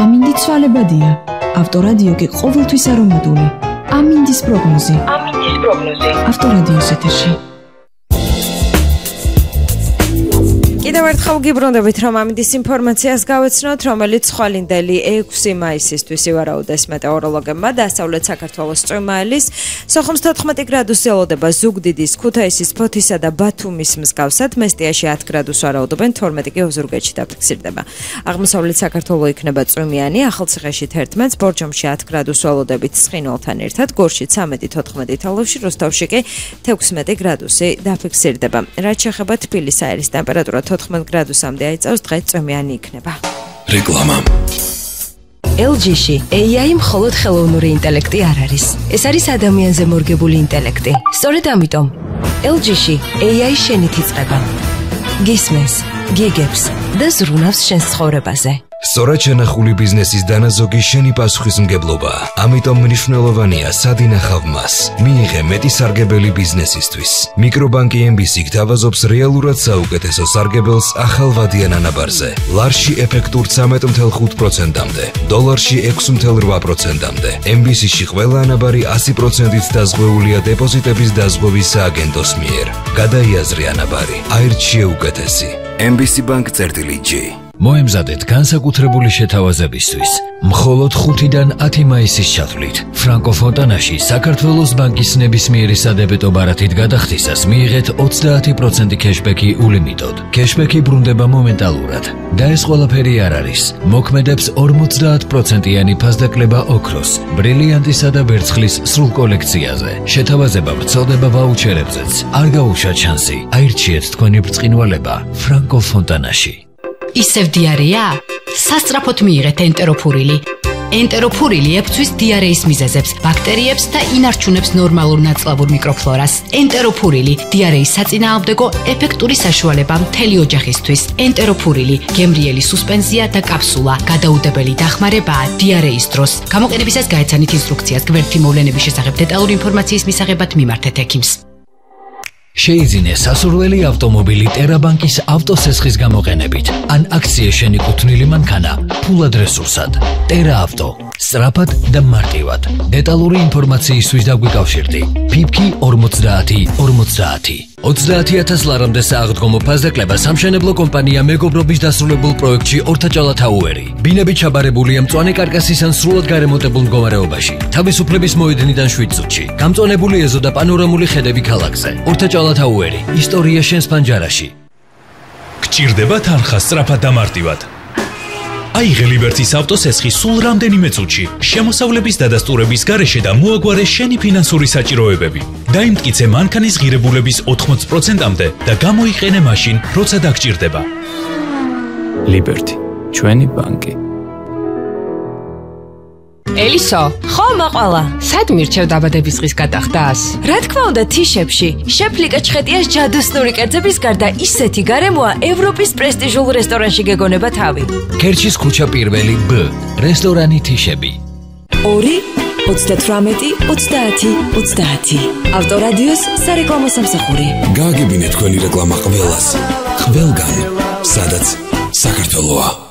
ამინდი ცვალებადია. ავტორადიო კი ყოველთვის არომატული. ამინდის პროგნოზი. ავტორადიოს ეთერში. კიდევ ერთხელ გიბრუნდებით, რომ ამინდის ინფორმაციას გავეცნოთ, რომელიც ხვალინდელი 6 მაისისთვის ივარაუდეს მეტეოროლოგებმა დასავლეთ საქართველოს წვიმაელის, სოხუმს 14 გრადუსი ელოდება ზუგდიდის, ქუთაისის, ფოთისა და ბათუმის მსგავსად, მესტიაში 10 გრადუსს ვარაუდობენ, 12 კი ოზურგეთში დაფიქსირდება. აღმოსავლეთ საქართველო იქნება წვიმიანი, ახალციხეში 11, ბორჯომში 10 გრადუსს ველოდებით ცხინვალთან ერთად, გორში 13-14 თალავში, როსტოვში კი 16 გრადუსი დაფიქსირდება. რაც შეეხება თბილისის აერის ტემპერატურა 14 გრადუსამდე აიწევს, დღეს წვიმიანი იქნება. რეკლამა. LG-ში AI მხოლოდ ხელოვნური ინტელექტი არ არის. ეს არის ადამიანზე მორგებული ინტელექტი. სწორედ ამიტომ LG-ში AI შენით იწყება. გისმენს, გიგებს და ზრუნავს შენს ცხოვრებაზე. სწორად შენახული ბიზნესის დანაზოგი შენი პასუხისმგებლობა. ამიტომ მნიშვნელოვანია სად ინახავ მას. მიიღე მეტი სარგებელი ბიზნესისთვის. მიკრობანკი MBC გთავაზობს რეალურად საუკეთესო სარგებელს ახალ ვადიან ანაბარზე. ლარში ეფექტურ 13.5%-მდე, დოლარში 6.8%-მდე. MBC-ში ყველა ანაბარი 100%-ით დაზღვეულია დეპოზიტების დაზღვევის სააგენტოს მიერ. გადაიაზრე ანაბარი. აირჩიე უკეთესი. MBC Bank-G. მოემზადეთ განსაკუთრებული შეთავაზებისთვის. მხოლოდ 5-დან 10 მაისის ჩათვლით. ფრანკო ფონტანაში საქართველოს ბანკის ნებისმიერი სადებეტო ბარათით გადახდისას მიიღეთ 30% кэშბექი ულიმიტოდ. кэშბექი ბრუნდება მომენტალურად. და ეს ყველაფერი არ არის. მოქმედებს 50%-იანი ფასდაკლება ოქროს, ბრილიანტისა და ვერცხლის სრულ კოლექციაზე. შეთავაზება ვრცელდება ვაუჩერებზეც. არ გაუშვათ შანსი. აირჩიეთ თქვენი ბრწყინვალება ფრანკო ფონტანაში. ისევ დიარეა? სასწრაფოდ მიიღეთ ენტეროფურილი. ენტეროფურილი ებწვის დიარეის მიზეზებს, ბაქტერიებს და ინარჩუნებს ნორმალურ ნაწლავურ მიკროფლორას. ენტეროფურილი დიარეის საწინააღმდეგო ეფექტური საშუალება მთელი ოჯახისთვის. ენტეროფურილი გემრიელი სუსპენზია და კაფსულა, გადაუდებელი დახმარებაა დიარეის დროს. გამოყენებისას გაეცანით ინსტრუქციას. გვერდითი მოვლენების შესახებ დეტალური ინფორმაციის მისაღებად მიმართეთ ექიმს. შეიძინე სასურველი ავტომობილი ტერაბანკის ავტოსესხის გამოყენებით. ან აქცია შენი კუთვნილი მანქანა ფულად რესურსად. ტერა ავტო. სწრაფად და მარტივად. დეტალური ინფორმაციისთვის დაგვიკავშირდი. ფიფკი 50 50. 30,000 ლარამდე სააღდგომო ფასდაკლება სამშენებლო კომპანია მეგობრობის დასრულებულ პროექტში ორთაჭალათაუერი. ბინები ჩაბარებულია მწვანე კარკასის ან სრულად გარემონტებულ მდგომარეობაში. თავისუფლების მოედნიდან 7 წუთში. გამწვანებული ეზო და პანორამული ხედები ქალაქზე. ორთაჭალათაუერი. ისტორია შენს პანჯარაში. გჭირდება თანხა სწრაფად და მარტივად. აიღე ლიბერტის ავტოსესხი სულ რამდენიმე წუთში. შემოსავლების დადასტურების გარეშე და მოაგვარე შენი ფინანსური საჭიროებები. დაიმტკიცე მანქანის ღირებულების 80%-მდე და გამოიყენე მაშინ, როცა დაგჭირდება. ლიბერტი, ჩვენი ბანკი. ელისო, ხო მაყვალა. სად მირჩევ დაბადების დღის გადახდას? რა თქმა უნდა, თიშებში. შეფლიკა ჩხეტიას ჯადოსნური კერძების გარდა ისეთი გარემოა ევროპის პრესტიჟულ რესტორანში გეგონება თავი. ქერჩის ქუჩა პირველი B. რესტორანი თიშები. 2 38 30 30. ავტორადიოს სარეკლამო სამსახური. გააგებინე თქვენი რეკლამა ყველას. ყველგან, სადაც საქართველოა.